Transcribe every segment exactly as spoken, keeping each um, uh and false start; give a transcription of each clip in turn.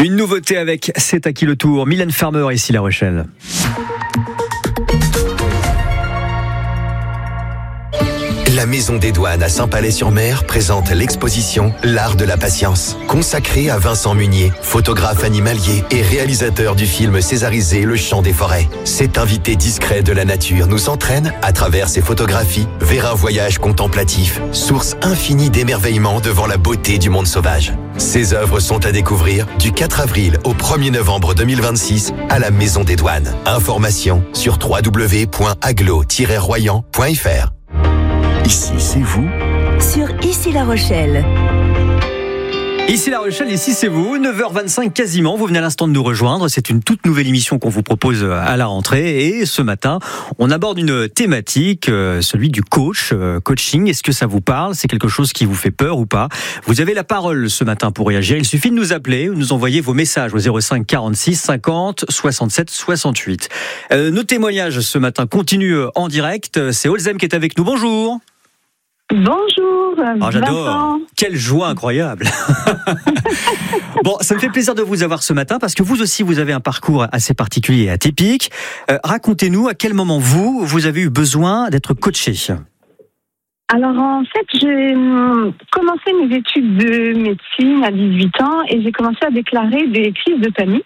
Une nouveauté avec C'est à qui le tour. Mylène Farmer ici La Rochelle. La Maison des Douanes à Saint-Palais-sur-Mer présente l'exposition L'Art de la Patience, consacrée à Vincent Munier, photographe animalier et réalisateur du film césarisé Le Chant des Forêts. Cet invité discret de la nature nous entraîne, à travers ses photographies, vers un voyage contemplatif, source infinie d'émerveillement devant la beauté du monde sauvage. Ses œuvres sont à découvrir du quatre avril au premier novembre deux mille vingt-six à la Maison des Douanes. Informations sur w w w point aglo tiret royan point f r. Ici, c'est vous sur Ici La Rochelle. Ici La Rochelle, ici c'est vous, neuf heures vingt-cinq quasiment, vous venez à l'instant de nous rejoindre, c'est une toute nouvelle émission qu'on vous propose à la rentrée et ce matin, on aborde une thématique, celui du coach, coaching, est-ce que ça vous parle, c'est quelque chose qui vous fait peur ou pas? Vous avez la parole ce matin pour réagir, il suffit de nous appeler ou nous envoyer vos messages au zéro cinq quarante-six cinquante soixante-sept soixante-huit. Euh, nos témoignages ce matin continuent en direct, c'est Olzem qui est avec nous, bonjour. Bonjour, oh, j'adore. Vincent. Quelle joie incroyable. Bon, ça me fait plaisir de vous avoir ce matin parce que vous aussi, vous avez un parcours assez particulier et atypique. Euh, racontez-nous à quel moment vous, vous avez eu besoin d'être coaché. Alors en fait, j'ai commencé mes études de médecine à dix-huit ans et j'ai commencé à déclarer des crises de panique.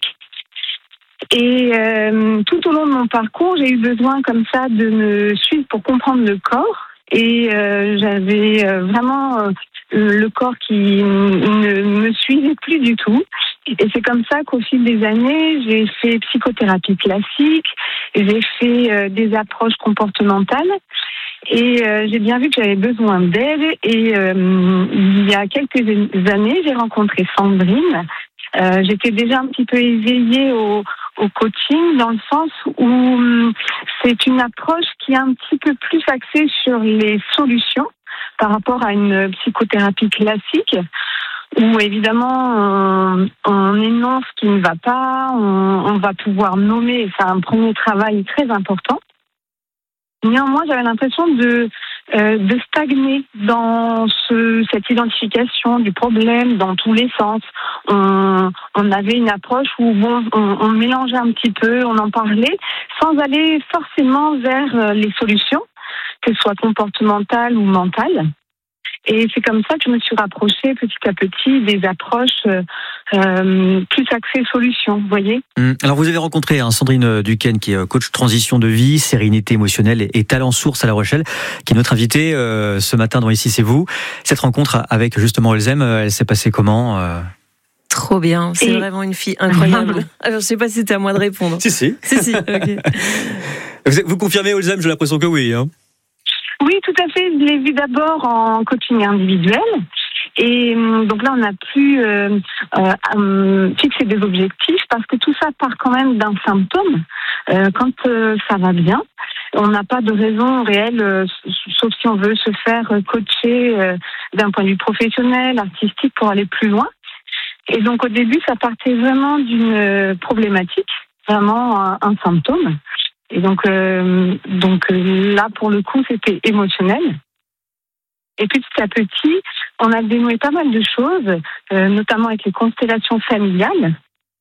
Et euh, tout au long de mon parcours, j'ai eu besoin comme ça de me suivre pour comprendre le corps. Et euh, j'avais euh, vraiment euh, le corps qui ne me suivait plus du tout. Et c'est comme ça qu'au fil des années, j'ai fait psychothérapie classique, j'ai fait euh, des approches comportementales. Et euh, j'ai bien vu que j'avais besoin d'aide. Et euh, il y a quelques années, j'ai rencontré Sandrine. Euh, j'étais déjà un petit peu éveillée au, au coaching dans le sens où c'est une approche qui est un petit peu plus axée sur les solutions par rapport à une psychothérapie classique où évidemment on, on énonce ce qui ne va pas, on, on va pouvoir nommer, et c'est un premier travail très important. Néanmoins, j'avais l'impression de euh, de stagner dans ce, cette identification du problème dans tous les sens. On, on avait une approche où bon, on, on mélangeait un petit peu, on en parlait, sans aller forcément vers les solutions, qu'elles soient comportementales ou mentales. Et c'est comme ça que je me suis rapprochée petit à petit des approches euh, plus axées solutions, vous voyez. Alors vous avez rencontré hein, Sandrine Duquesne qui est coach transition de vie, sérénité émotionnelle et, et talent source à La Rochelle, qui est notre invitée euh, ce matin dans Ici c'est vous. Cette rencontre avec justement Olzem, elle s'est passée comment euh... Trop bien, c'est et... vraiment une fille incroyable. Alors je sais pas si c'était à moi de répondre. Si si. Si si, ok. Vous, vous confirmez Olzem, j'ai l'impression que oui. Hein. Oui, tout à fait. Je l'ai vu d'abord en coaching individuel. Et donc là, on a pu euh, euh, fixer des objectifs parce que tout ça part quand même d'un symptôme. Euh, quand euh, ça va bien, on n'a pas de raison réelle, euh, sauf si on veut se faire coacher euh, d'un point de vue professionnel, artistique, pour aller plus loin. Et donc au début, ça partait vraiment d'une problématique, vraiment un, un symptôme. Et donc, euh, donc là, pour le coup, c'était émotionnel. Et petit à petit, on a dénoué pas mal de choses, euh, notamment avec les constellations familiales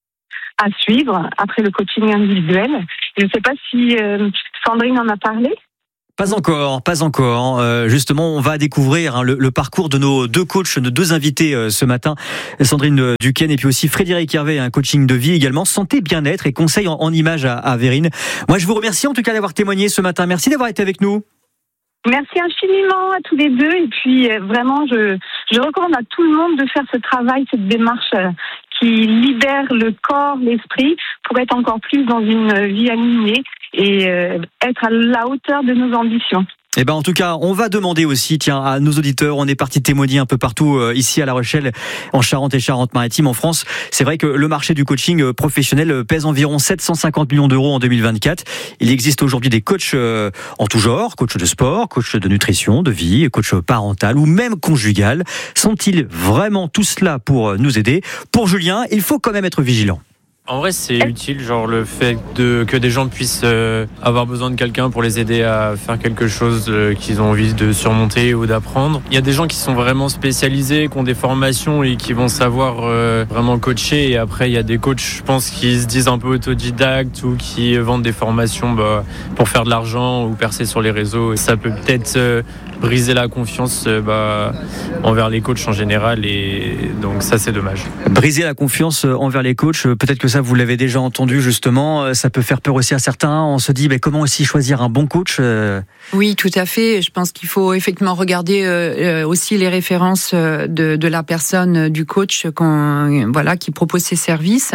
à suivre après le coaching individuel. Je ne sais pas si euh, Sandrine en a parlé. Pas encore, pas encore. Euh, justement, on va découvrir hein, le, le parcours de nos deux coachs, nos deux invités euh, ce matin, Sandrine Duquesne et puis aussi Frédéric Hervé, un coaching de vie également, santé, bien-être et conseils en, en images à, à Vérine. Moi, je vous remercie en tout cas d'avoir témoigné ce matin. Merci d'avoir été avec nous. Merci infiniment à tous les deux et puis euh, vraiment, je, je recommande à tout le monde de faire ce travail, cette démarche euh, qui libère le corps, l'esprit pour être encore plus dans une vie alignée et euh, être à la hauteur de nos ambitions. Eh ben en tout cas, on va demander aussi, tiens, à nos auditeurs, on est parti témoigner un peu partout euh, ici à La Rochelle, en Charente et Charente-Maritime, en France. C'est vrai que le marché du coaching euh, professionnel pèse environ sept cent cinquante millions d'euros en deux mille vingt-quatre. Il existe aujourd'hui des coachs euh, en tout genre, coach de sport, coach de nutrition, de vie, coach parental ou même conjugal. Sont-ils vraiment tous là pour nous aider? Pour Julien, il faut quand même être vigilant. En vrai, c'est utile, genre le fait de, que des gens puissent euh, avoir besoin de quelqu'un pour les aider à faire quelque chose euh, qu'ils ont envie de surmonter ou d'apprendre. Il y a des gens qui sont vraiment spécialisés, qui ont des formations et qui vont savoir euh, vraiment coacher. Et après, il y a des coachs, je pense, qui se disent un peu autodidactes ou qui vendent des formations bah, pour faire de l'argent ou percer sur les réseaux. Et ça peut peut-être euh, briser la confiance euh, bah, envers les coachs en général. Et donc ça, c'est dommage. Briser la confiance envers les coachs, peut-être que ça, vous l'avez déjà entendu justement, ça peut faire peur aussi à certains. On se dit, mais comment aussi choisir un bon coach ? Oui, tout à fait. Je pense qu'il faut effectivement regarder euh, aussi les références de, de la personne, du coach, qu'on, voilà, qui propose ses services.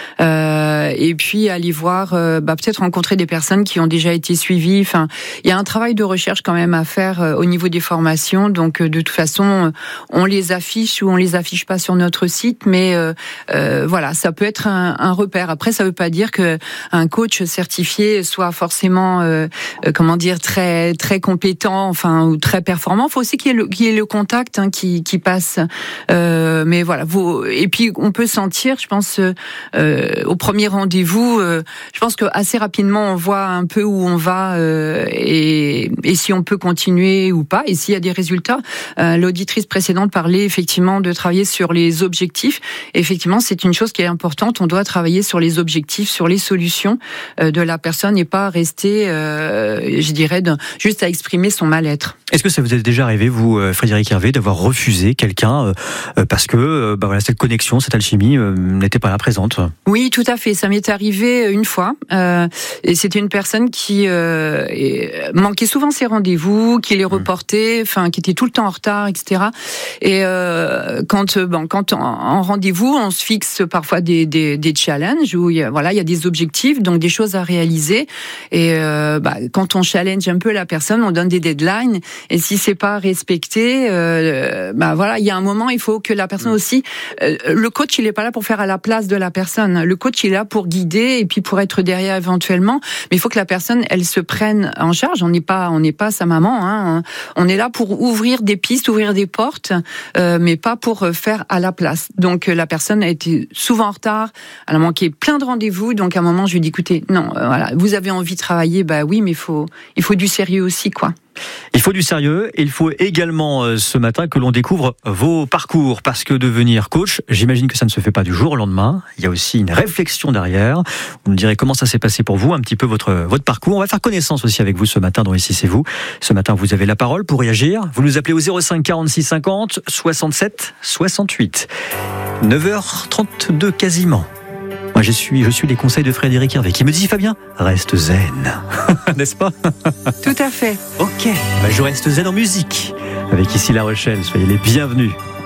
Euh, et puis aller voir, euh, bah, peut-être rencontrer des personnes qui ont déjà été suivies. Enfin, il y a un travail de recherche quand même à faire euh, au niveau des formations. Donc, euh, de toute façon, on les affiche ou on les affiche pas sur notre site, mais euh, euh, voilà, ça peut être un, un repère. Après, ça veut pas dire que un coach certifié soit forcément, euh, euh, comment dire, très très compétent, enfin ou très performant. Il faut aussi qu'il y ait le, qu'il y ait le contact hein, qui qui passe. Euh, mais voilà, vous, et puis on peut sentir, je pense, euh, au premier rendez-vous, euh, je pense que assez rapidement on voit un peu où on va euh, et, et si on peut continuer ou pas, et s'il y a des résultats. Euh, l'auditrice précédente parlait effectivement de travailler sur les objectifs. Et effectivement, c'est une chose qui est importante. On doit travailler sur les objectifs, sur les solutions euh, de la personne et pas rester, euh, je dirais, de, juste à exprimer son mal-être. Est-ce que ça vous est déjà arrivé, vous, Frédéric Hervé, d'avoir refusé quelqu'un euh, parce que euh, bah voilà, cette connexion, cette alchimie euh, n'était pas là présente ? Oui, tout à fait. Ça m'est arrivé une fois. Euh, et c'était une personne qui euh, manquait souvent ses rendez-vous, qui les reportait, enfin, qui était tout le temps en retard, et cetera. Et euh, quand, bon, quand en, en rendez-vous, on se fixe parfois des, des, des challenges où il y a, voilà, il y a des objectifs, donc des choses à réaliser. Et euh, bah, quand on challenge un peu la personne, on donne des deadlines. Et si c'est pas respecté, euh, bah voilà, il y a un moment, il faut que la personne aussi. Euh, le coach, il est pas là pour faire à la place de la personne. Le coach, il est là pour guider et puis pour être derrière éventuellement. Mais il faut que la personne, elle se prenne en charge. On n'est pas, on n'est pas sa maman. Hein. On est là pour ouvrir des pistes, ouvrir des portes, euh, mais pas pour faire à la place. Donc la personne a été souvent en retard, elle a manqué plein de rendez-vous. Donc à un moment, je lui ai dit, écoutez, non, euh, voilà, vous avez envie de travailler, bah oui, mais il faut, il faut du sérieux aussi, quoi. Il faut du sérieux et il faut également euh, ce matin que l'on découvre vos parcours, parce que devenir coach, j'imagine que ça ne se fait pas du jour au lendemain. Il y a aussi une réflexion derrière. Vous me direz comment ça s'est passé pour vous, un petit peu votre votre parcours. On va faire connaissance aussi avec vous ce matin dans Ici c'est vous. Ce matin, vous avez la parole pour réagir. Vous nous appelez au zéro cinq quarante-six cinquante soixante-sept soixante-huit. neuf heures trente-deux quasiment. Moi, je suis, je suis les conseils de Frédéric Hervé qui me dit, Fabien, reste zen. N'est-ce pas ? Tout à fait. Ok, bah je reste zen en musique. Avec Ici La Rochelle, soyez les bienvenus.